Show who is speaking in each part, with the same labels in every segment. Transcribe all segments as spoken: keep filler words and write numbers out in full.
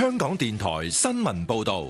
Speaker 1: 香港電台新聞報道。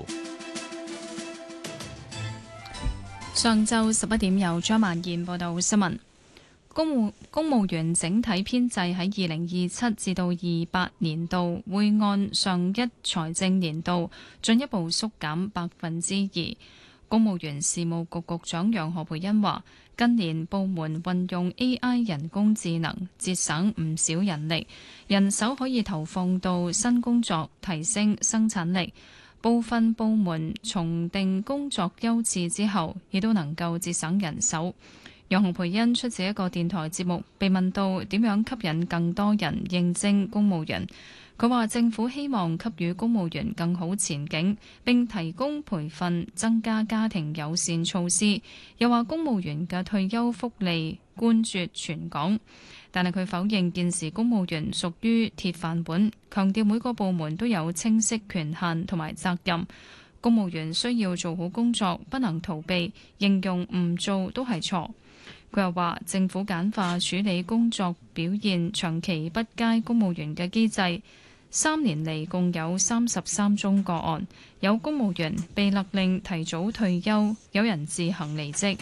Speaker 2: 上晝十一點由張曼燕報道新聞。公務公務員整體編制喺二零二七至到二八年度會按上一財政年度進一步縮減百分之二。公務員事務局局長楊何蓓茵話：近年部門運用 A I 人工智能，節省唔少人力，人手可以投放到新工作，提升生產力。部分部門重定工作優次之後，亦都能夠節省人手。楊何蓓茵出席一個電台節目，被問到點樣吸引更多人應徵公務員，佢話政府希望給予公務員更好前景，並提供培訓，增加家庭友善措施。又話公務員嘅退休福利冠絕全港，但係佢否認現時公務員屬於鐵飯碗，強調每個部門都有清晰權限同埋責任。公務員需要做好工作，不能逃避，形容唔做都係錯。佢又話政府簡化處理工作表現長期不佳公務員嘅機制，三年嚟共有三十三宗個案，有公務員被勒令提早退休，有人自行離職。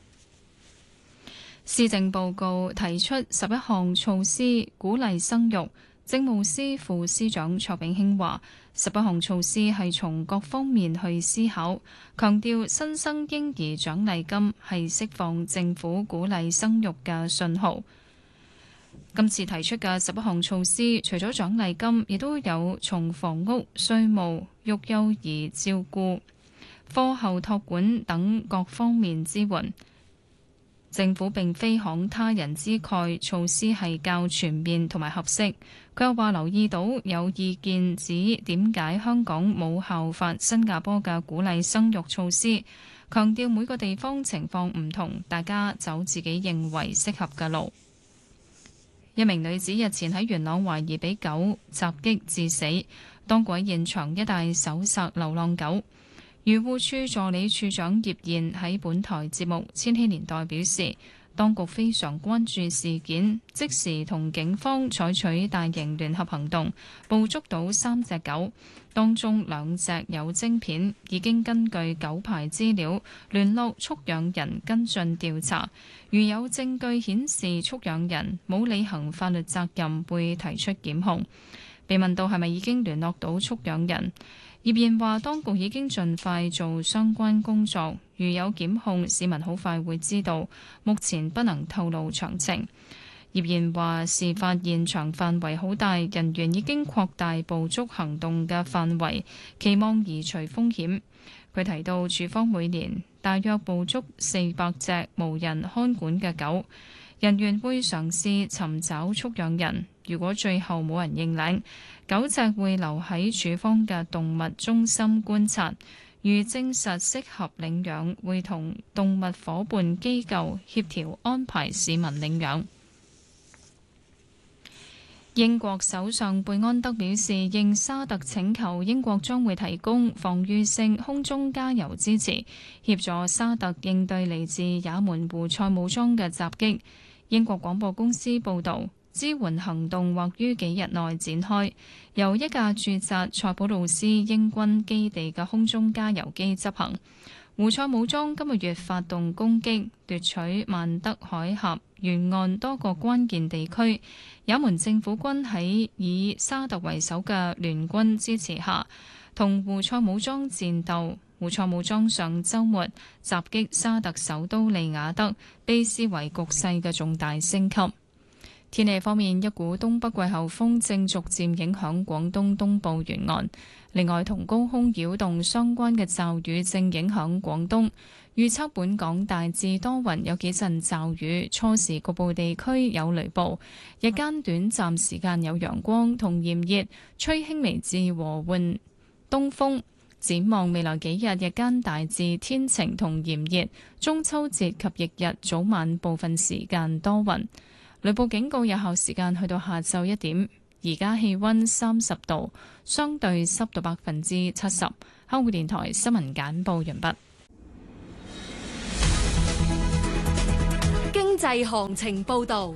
Speaker 2: 施政報告提出十一項措施鼓勵生育，政務司副司長卓炳興話：十一項措施係從各方面去思考，強調新生嬰兒獎勵金係釋放政府鼓勵生育嘅信號。今次提出嘅十一項措施，除咗獎勵金，亦都有從房屋、稅務、育幼兒照顧、課後託管等各方面支援。政府並非慷他人之慨，措施係較全面同埋合適。佢又話留意到有意見指點解香港冇效法新加坡嘅鼓勵生育措施，強調每個地方情況唔同，大家走自己認為適合嘅路。一名女子日前喺元朗懷疑被狗襲擊致死，當局喺現場一帶搜殺流浪狗。漁護署助理處長葉燕喺本台節目《千禧年代》表示，當局非常關注事件，即時同警方採取大型聯合行動，捕捉到三隻狗，當中兩隻有晶片，已經根據狗牌資料聯絡畜養人跟進調查。如有證據顯示畜養人冇履行法律責任，會提出檢控。被問到係咪已經聯絡到畜養人，葉燕話：當局已經盡快做相關工作，如有檢控，市民好快會知道。目前不能透露詳情。葉燕話：事發現場範圍好大，人員已經擴大捕捉行動嘅範圍，期望移除風險。佢提到，署方每年大約捕捉四百隻無人看管嘅狗，人員會嘗試尋找畜養人。如果最後冇人認領，狗隻會留喺署方嘅動物中心觀察。如證實適合領養，會同動物夥伴機構協調安排市民領養。英國首相貝安德表示，應沙特請求，英國將會提供防禦性空中加油支持，協助沙特應對嚟自也門胡塞武裝嘅襲擊。英國廣播公司報導，支援行動或於幾日內展開，由一架駐紮塞浦路斯英軍基地嘅空中加油機執行。胡塞武裝今個月發動攻擊，奪取曼德海峽沿岸多個關鍵地區。也門政府軍喺以沙特為首嘅聯軍支持下，同胡塞武裝戰鬥。胡塞武裝上週末襲擊沙特首都利雅得，被視為局勢嘅重大升級。天氣方面，一股東北季候風正逐漸影響廣東東部沿岸，另外同高空擾動相關嘅驟雨正影響廣東。預測本港大致多雲，有幾陣驟雨，初時局部地區有雷暴，日間短暫時間有陽光同炎熱，吹輕微至和緩東風。展望未來幾日，日間大致天晴同炎熱，中秋節及翌日早晚部分時間多雲。雷暴警告有效時間去到下晝一點。而家氣溫三十度，相對濕度百分之七十。香港電台新聞簡報完畢。
Speaker 3: 經濟行情報道。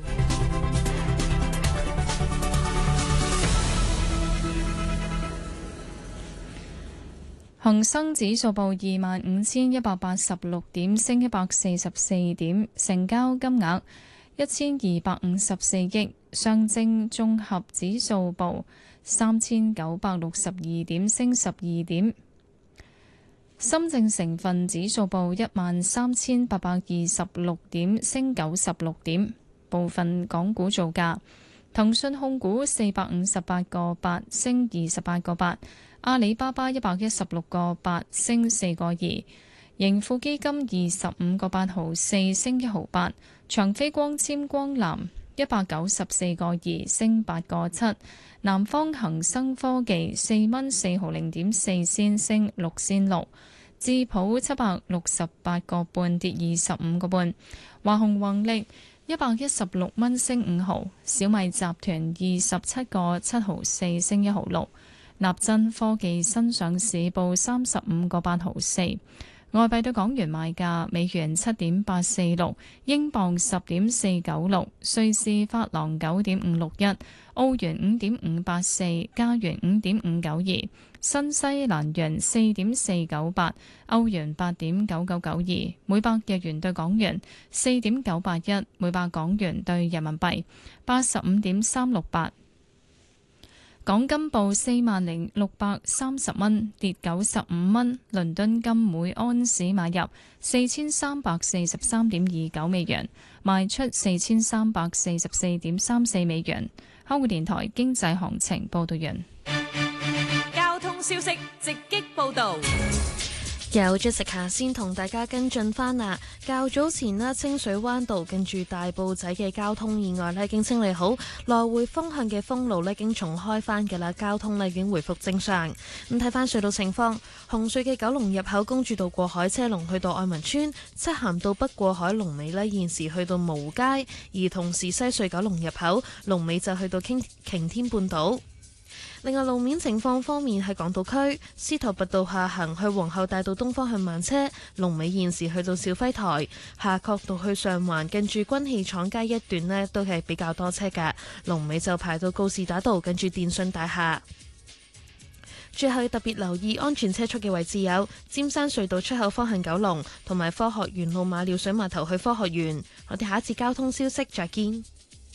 Speaker 2: 恒生指數報二萬五千一百八十六點，升一百四十四點，成交金額一千二百五十四億。上證綜合指數報三千九百六十二點，升十二點。深證成分指數報一萬三千八百二十六點，升九十六點。部分港股造價：騰訊控股四百五十八個八，升二十八個八；阿里巴巴一百一十六個八，升四個二；盈富基金二十五個八毫四，升一毫八；長飛光纖光纜一百九十四個二，升八個七；南方恒生科技四蚊四毫零點四仙，升六仙六；智普七百六十八個半，跌二十五個半；華虹宏力一百一十六蚊，升五毫；小米集團二十七個七毫四，升一毫六；立真科技新上市報三十五個八毫四。外幣對港元賣價：美元七點八四六，英鎊十點四九六，瑞士法郎九點五六一，澳元五點五八四，加元五點五九二，新西蘭元四點四九八，歐元八點九九九二，每百日元對港元四點九八一，每百港元對人民幣八十五點三六八。港金報四萬零六百三十蚊，跌九十五蚊。倫敦金每安士買入四千三百四十三點二九美元，賣出四千三百四十四點三四美元。香港電台經濟行情報道完。
Speaker 3: 交通消息直擊報道。
Speaker 4: 有 Jessica 先同大家跟進翻啦。較早前呢，清水灣道近住大埔仔嘅交通意外呢已經清理好，來回方向嘅封路呢已經重開翻嘅啦，交通呢已經回復正常。咁睇翻隧道情況，紅隧嘅九龍入口公主道過海車龍去到愛民村，漆咸道北過海龍尾呢現時去到蕪湖街，而同時西隧九龍入口龍尾就去到擎天半島。另外路面情況方面，喺港島區司徒拔道下行去皇后大道東方向慢車，龍尾現時去到肇輝台；夏慤道去上環近住軍器廠街一段呢都係比較多車㗎，龍尾就排到告士打道近住電訊大廈。最後要特別留意安全車速嘅位置有尖山隧道出口方向九龍，同埋科學園路馬料水碼頭去科學園。我哋下一次交通消息再見。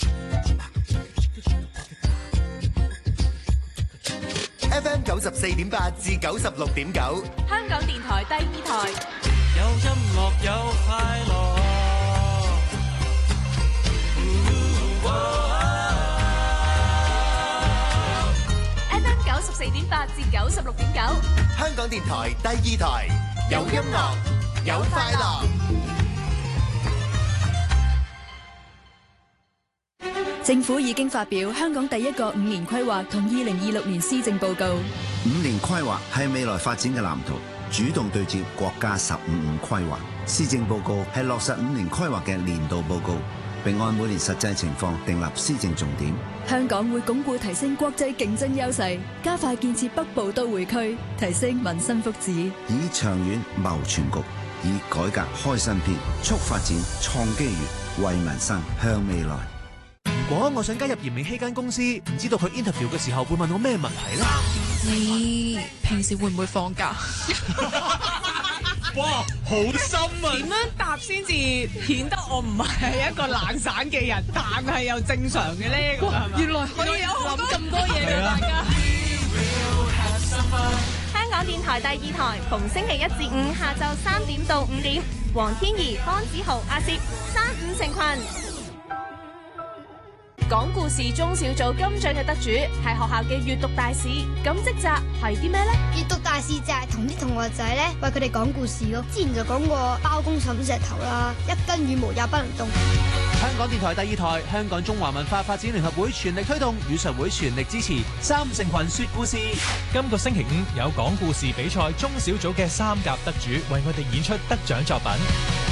Speaker 5: F M 九十四點八至九十六點九，
Speaker 3: 香港電台第二台，
Speaker 6: 有音樂有快樂。
Speaker 3: F M 九十四點八至九十六點九，
Speaker 5: 香港電台第二台，有音樂有快樂。
Speaker 7: 政府已經發表香港第一個五年規劃同二零二六年施政報告。
Speaker 8: 五年規劃係未來發展嘅藍圖，主動對接國家十五五規劃。施政報告係落實五年規劃嘅年度報告，並按每年實際情況訂立施政重點。
Speaker 7: 香港會鞏固提升國際競爭優勢，加快建設北部都會區，提升民生福祉，
Speaker 8: 以長遠謀全局，以改革開新篇，促發展創機遇，為民生向未來。
Speaker 9: 如果我想加入嚴明熙間公司，唔知道佢 interview 嘅時候會問我咩問題呢？
Speaker 10: 你平時會唔會放假？
Speaker 9: 哇，好深啊！
Speaker 10: 點樣答先至顯得我唔係一個懶散嘅人，但係又正常嘅呢？原來可以有諗咁多嘢嘅大家。
Speaker 11: 香港電台第二台，逢星期一至五下晝三點到五點，黃天怡、方子豪、阿攝三五成群。
Speaker 3: 講故事中小組金獎嘅得主係學校嘅閱讀大使，咁職責係啲咩呢？
Speaker 12: 閱讀大使就係同啲同學仔咧為佢哋講故事咯。之前就講過包公揼石頭啦，一根羽毛也不能動。
Speaker 9: 香港電台第二台，香港中華文化發展聯合會全力推動，語常會全力支持三五成群說故事。
Speaker 13: 今個星期五有講故事比賽中小組嘅三甲得主為我哋演出得獎作品。